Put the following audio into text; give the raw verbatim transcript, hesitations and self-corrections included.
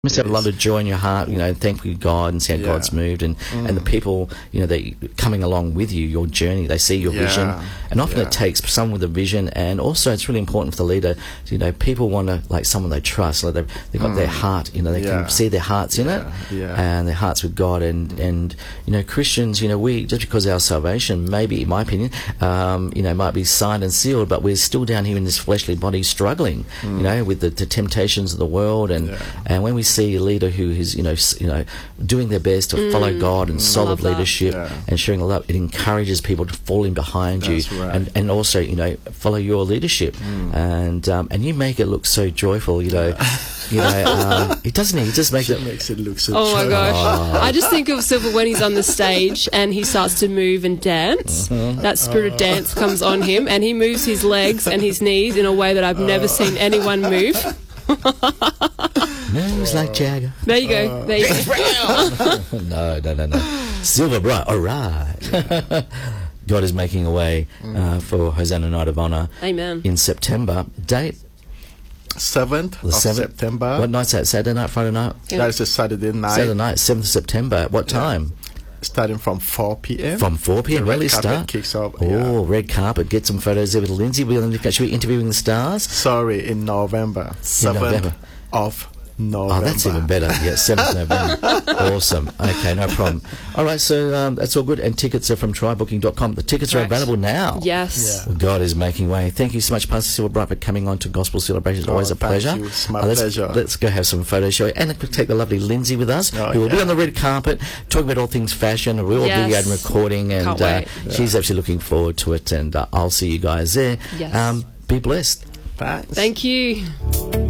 must have a lot of joy in your heart, you know, thank you God and see how Yeah. God's moved, and, Mm. and the people, you know, they coming along with you, your journey, they see your Yeah. vision, and often Yeah. it takes someone with a vision, and also it's really important for the leader, you know, people want to, like someone they trust, like they've, they've got their heart, you know, they Yeah. can see their hearts in it, Yeah. and their hearts with God, and, and, you know, Christians, you know, we, just because our salvation, maybe, in my opinion, um, you know, might be signed and sealed, but we're still down here in this fleshly body struggling, you know, with the, the temptations of the world, and, Yeah. and when we see a leader who is, you know, s- you know, doing their best to follow God and solid love that. leadership Yeah. and sharing the love, it encourages people to fall in behind That's you, right. and, and also, you know, follow your leadership, and um, and you make it look so joyful, you know, you know, uh, it doesn't. He just makes She it. makes it look so Oh my joyful. gosh. I just think of Silver when he's on the stage and he starts to move and dance. That spirit of dance comes on him and he moves his legs and his knees in a way that I've never seen anyone move. Moves like Jagger. There you go. There you go. no, no, no, no. Silver bright. All right. God is making a way uh, for Hosanna Night of Honor Amen. in September. Date seventh the of seventh. September. What night's that? Saturday night, Friday night? That is a Saturday night, Saturday night, seventh of September. What time? starting from four p.m. From four p.m. The red Really carpet start. kicks off. Oh, Yeah. red carpet. Get some photos there with Lindsay. We'll, should we interviewing the stars? Sorry, in November, seventh November. of November. Oh, that's even better. Yeah, seventh of November. Awesome. Okay, no problem. All right, so um, that's all good. And tickets are from try booking dot com. The tickets Correct. are available now. Yes. Yeah. Well, God is making way. Thank you so much, Pastor Silver Bright, for coming on to Gospel Celebration. It's Oh, always a thank pleasure. you. It's my Uh, let's, pleasure. Let's go have some photos show. And let's take the lovely Lindsay with us, Oh, who will be yeah. on the red carpet, talking about all things fashion, a real Yes. video and recording. And Can't uh, wait. she's actually looking forward to it. And uh, I'll see you guys there. Yes. Um, be blessed. Thanks. Thank you.